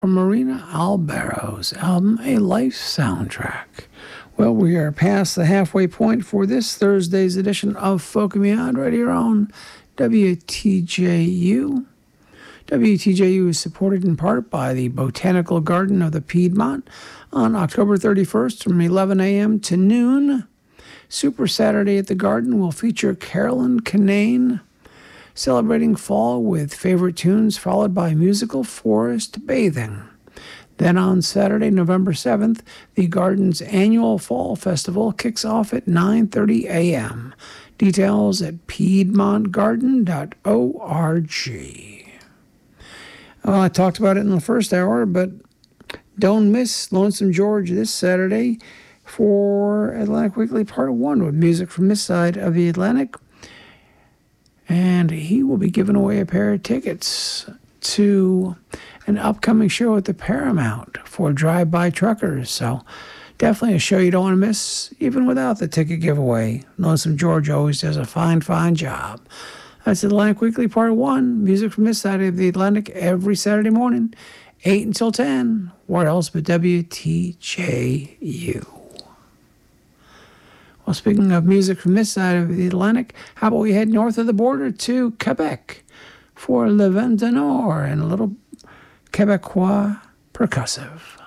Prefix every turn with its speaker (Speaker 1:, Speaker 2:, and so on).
Speaker 1: from Marina Albero's album, A Life Soundtrack. Well, we are past the halfway point for this Thursday's edition of Folk and Beyond right here on WTJU. WTJU is supported in part by the Botanical Garden of the Piedmont on October 31st from 11 a.m. to noon. Super Saturday at the Garden will feature Carolyn Kinane celebrating fall with favorite tunes, followed by musical forest bathing. Then on Saturday, November 7th, the Garden's annual Fall Festival kicks off at 9:30 a.m. Details at piedmontgarden.org. Well, I talked about it in the first hour, but don't miss Lonesome George this Saturday for Atlantic Weekly Part 1 with music from this side of the Atlantic. And he will be giving away a pair of tickets to an upcoming show at the Paramount for Drive-By Truckers. So definitely a show you don't want to miss, even without the ticket giveaway. Lonesome George always does a fine, fine job. That's Atlantic Weekly Part 1, music from this side of the Atlantic every Saturday morning, 8 until 10. What else but WTJU? Well, speaking of music from this side of the Atlantic, how about we head north of the border to Quebec for Le Vent du Nord and a little Quebecois percussive.